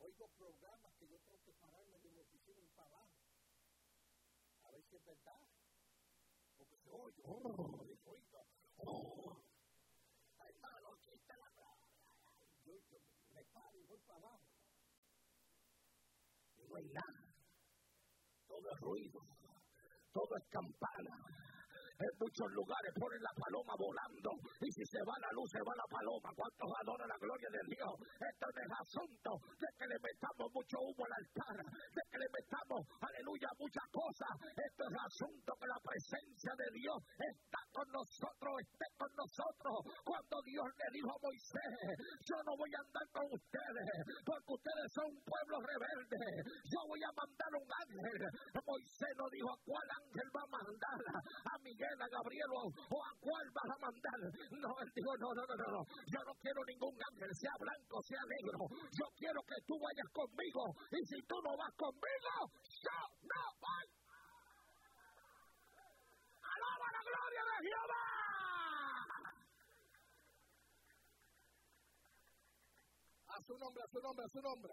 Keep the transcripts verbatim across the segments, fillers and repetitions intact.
oigo programas que yo tengo que pararme de mi oficina y para abajo. A ver si es verdad. Porque se oye, oh, oiga, oh, hermano, aquí está la palabra. Yo, yo me paro y voy para abajo. Y no hay nada. Todo es ruido. Todo es campana. En muchos lugares ponen la paloma volando y si se va la luz se va la paloma. ¿Cuántos adoran la gloria de Dios? Esto no es asunto de que le metamos mucho humo al altar, de que le metamos, aleluya, muchas cosas. Esto es asunto que la presencia de Dios está con nosotros, esté con nosotros. Cuando Dios le dijo a Moisés, yo no voy a andar con ustedes porque ustedes son un pueblo rebelde, yo voy a mandar un ángel. Moisés no dijo a cuál ángel va a mandar, a Miguel, a Gabriel o, o a cuál vas a mandar. No, él dijo, no, no, no, no, yo no quiero ningún ángel, sea blanco, sea negro. Yo quiero que tú vayas conmigo y si tú no vas conmigo, yo no voy. ¡Alaba la gloria de Jehová! A su nombre, a su nombre, a su nombre.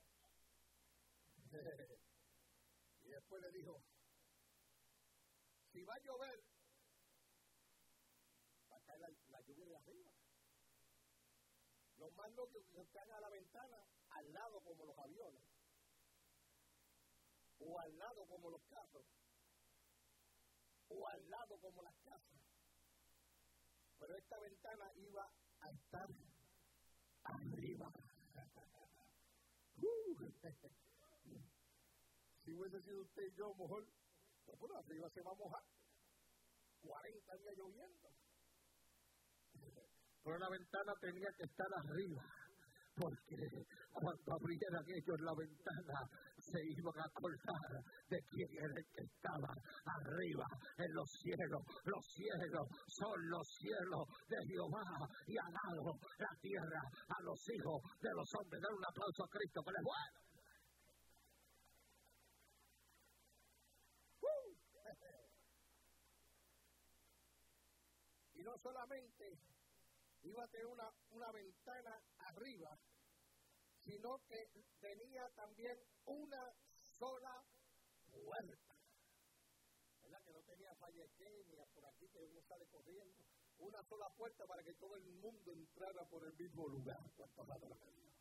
Y después le dijo, si va a llover, va a caer la, la lluvia de arriba. Los más locos que están a la ventana, al lado como los aviones, o al lado como los carros, o al lado como las casas. Pero esta ventana iba a estar arriba. Uh, si hubiese sido usted y yo, mejor, pues bueno, arriba se va a mojar. cuarenta días lloviendo. Pero la ventana tenía que estar arriba, porque cuando abrieran ellos la ventana, se iban a acordar de quién era el que estaba arriba en los cielos. Los cielos son los cielos de Jehová y ha dado la tierra a los hijos de los hombres. Dan un aplauso a Cristo, que les bueno. Y no solamente iba a tener una, una ventana arriba, sino que tenía también una sola puerta. ¿Verdad? Que no tenía fallequeña por aquí que uno sale corriendo. Una sola puerta para que todo el mundo entrara por el mismo lugar. ¿Cuántos adoran a Dios?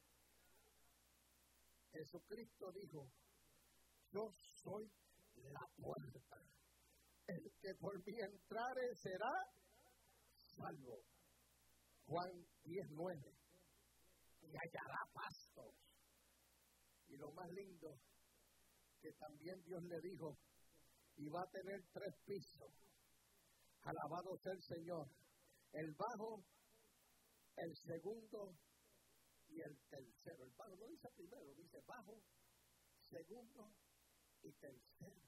Jesucristo dijo, yo soy la puerta. El que por mí entrare será salvo. Juan diez nueve. Y hallará pastos. Y lo más lindo, que también Dios le dijo, y va a tener tres pisos. Alabado sea el Señor. El bajo, el segundo y el tercero. El bajo no dice primero, dice bajo, segundo y tercero.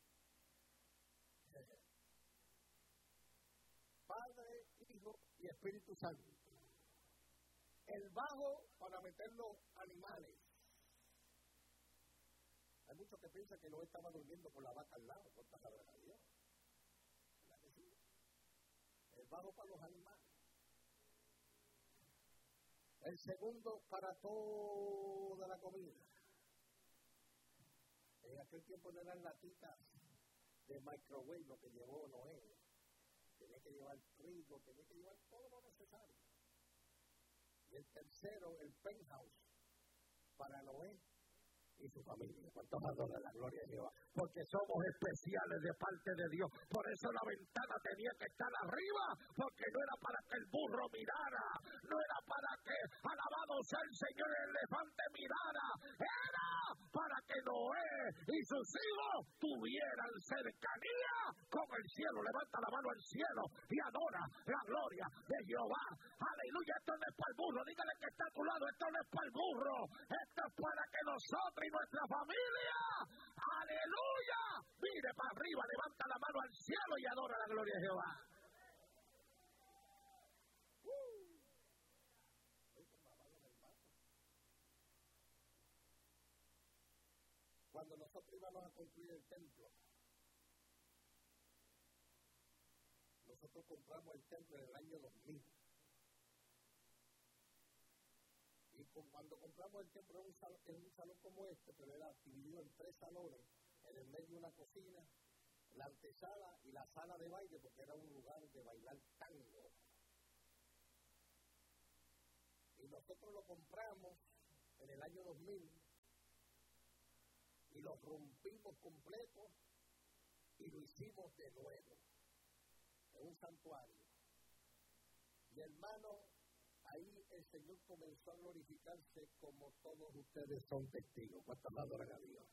Padre, Hijo y Espíritu Santo. El bajo para meter los animales. Hay muchos que piensan que no estaba durmiendo con la vaca al lado, por pasar a Dios. ¿Verdad que sí? El bajo para los animales. El segundo para toda la comida. En aquel tiempo no eran latitas de microwave lo que llevó Noé. Tenía que llevar trigo, tenía que llevar todo lo necesario. Y el tercero, el penthouse, para Noé y su familia. ¿Cuántos adoran la gloria de Dios? Porque somos especiales de parte de Dios. Por eso la ventana tenía que estar arriba, porque no era para que el burro mirara, no era para que, alabado sea el Señor, el elefante mirara, era para que Noé y sus hijos tuvieran cercanía con el cielo. Levanta la mano al cielo y adora la gloria de Jehová. Aleluya, esto no es para el burro. Dígale que está a tu lado, esto no es para el burro. Esto es para que nosotros y nuestra familia, aleluya, mire para arriba, levanta la mano al cielo y adora la gloria de Jehová. Uh. Cuando nosotros íbamos a construir el templo, nosotros compramos el templo en el año dos mil. Y con cuando compramos el templo en un, salón, en un salón como este, pero era dividido en tres salones, en el medio una cocina, la antesala y la sala de baile, porque era un lugar de bailar tango. Y nosotros lo compramos en el año dos mil y lo rompimos completo y lo hicimos de nuevo en un santuario. Y hermano, ahí el Señor comenzó a glorificarse como todos ustedes son testigos. ¿Cuántos adoran a Dios?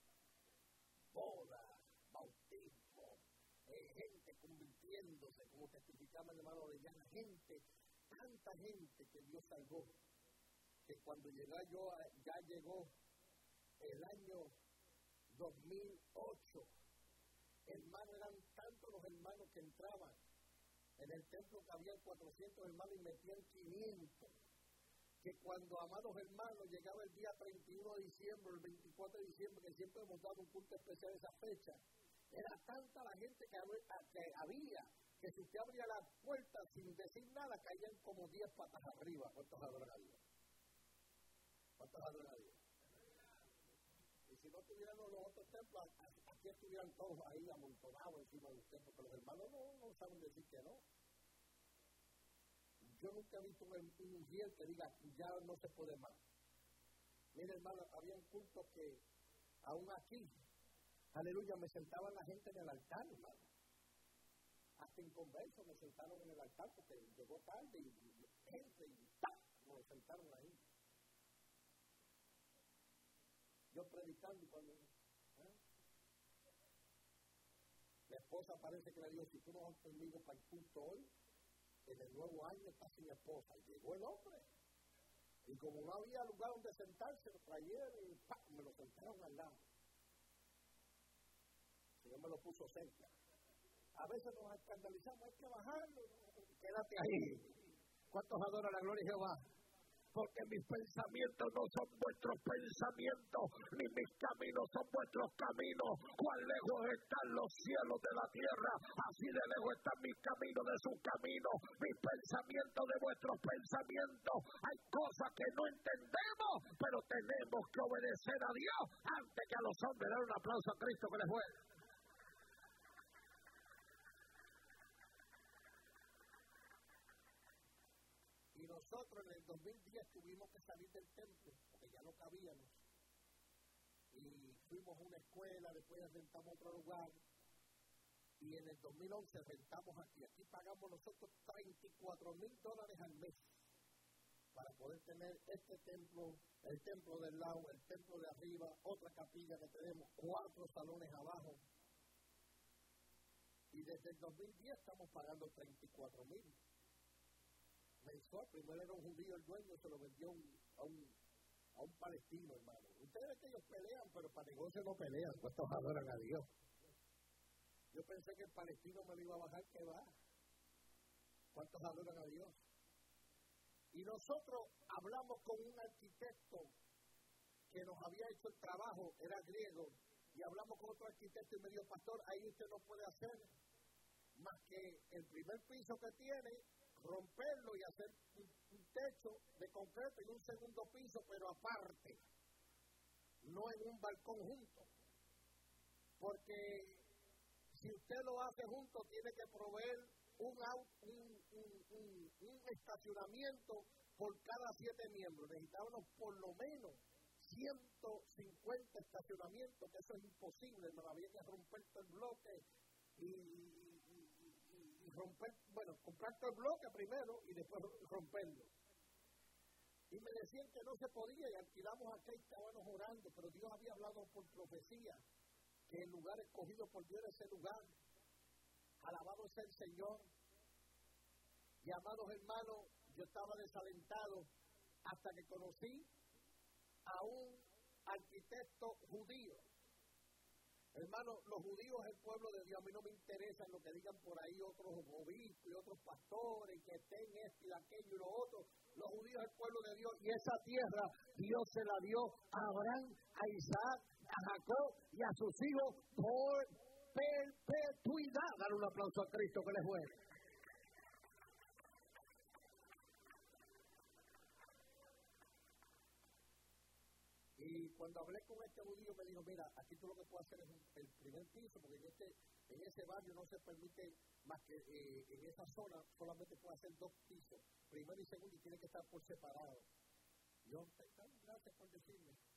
Boda, bautismo, eh, gente convirtiéndose, como testificaba el hermano de Llana, gente, tanta gente que Dios salvó, que cuando llegó yo, ya llegó el año dos mil ocho, hermanos, eran tantos los hermanos que entraban. En el templo que había cuatrocientos hermanos y metían quinientos. Que cuando, amados hermanos, llegaba el día treinta y uno de diciembre, el veinticuatro de diciembre, que siempre hemos dado un culto especial esa fecha, era tanta la gente que había, que si usted abría la puerta sin decir nada, caían como diez patas arriba. ¿Cuántos adoran a Dios? ¿Cuántos adoran a Dios? Y si no tuvieran los otros templos, aquí estuvieran todos ahí amontonados encima de usted, porque los hermanos no, no saben decir que no. Yo nunca he visto un, un infiel que diga, ya no se puede más. Mire, hermano, había un culto que, aún aquí, aleluya, me sentaban la gente en el altar, hermano. Hasta en converso me sentaron en el altar, porque llegó tarde y, y gente, y ¡pam!, me sentaron ahí. Yo predicando y cuando... ¿eh? La esposa parece que le dijo, si tú no vas conmigo para el culto hoy, en el nuevo año estás sin esposa. Y llegó el hombre. Y como no había lugar donde sentarse, lo trajeron y ¡pam!, me lo sentaron al lado. El Señor me lo puso cerca. A veces nos escandalizamos, hay que bajarlo. Quédate ahí. ¿Cuántos adoran la gloria de Jehová? Porque mis pensamientos no son vuestros pensamientos, ni mis caminos son vuestros caminos. Cuán lejos están los cielos de la tierra, así de lejos están mis caminos de sus caminos, mis pensamientos de vuestros pensamientos. Hay cosas que no entendemos, pero tenemos que obedecer a Dios antes que a los hombres. Dar un aplauso a Cristo que les fue. Nosotros en el dos mil diez tuvimos que salir del templo, porque ya no cabíamos. Y fuimos a una escuela, después rentamos otro lugar. Y en el dos mil once rentamos aquí. Aquí pagamos nosotros treinta y cuatro mil dólares al mes para poder tener este templo, el templo del lado, el templo de arriba, otra capilla que tenemos, cuatro salones abajo. Y desde el dos mil diez estamos pagando treinta y cuatro mil. Mensual. Primero era un judío el dueño, se lo vendió un, a, un, a un palestino, hermano. Ustedes ven que ellos pelean, pero para negocios no pelean. ¿Cuántos adoran a Dios? Yo pensé que el palestino me lo iba a bajar, que va. ¿Cuántos adoran a Dios? Y nosotros hablamos con un arquitecto que nos había hecho el trabajo, era griego, y hablamos con otro arquitecto y me dijo, pastor, ahí usted no puede hacer más que el primer piso que tiene, romperlo y hacer un, un techo de concreto y un segundo piso, pero aparte, no en un balcón junto. Porque si usted lo hace junto, tiene que proveer un, un, un, un, un estacionamiento por cada siete miembros. Necesitábamos por lo menos ciento cincuenta estacionamientos, que eso es imposible, nos había que romper todo el bloque y romper, bueno, comprar todo el bloque primero y después romperlo. Y me decían que no se podía y alquilamos acá y estábamos orando, pero Dios había hablado por profecía que el lugar escogido por Dios era ese lugar. Alabado sea el Señor. Y amados hermanos, yo estaba desalentado hasta que conocí a un arquitecto judío. Hermano, los judíos es el pueblo de Dios. A mí no me interesa lo que digan por ahí otros obispos y otros pastores, que estén esto y aquello y lo otro. Los judíos es el pueblo de Dios y esa tierra Dios se la dio a Abraham, a Isaac, a Jacob y a sus hijos por perpetuidad. Dar un aplauso a Cristo que les fue. Y cuando hablé con este judío me dijo, mira, aquí tú lo que puedes hacer es un, el primer piso, porque en, este, en ese barrio no se permite más que eh, en esa zona solamente puede hacer dos pisos, primero y segundo, y tiene que estar por separado. Yo, gracias por decirme.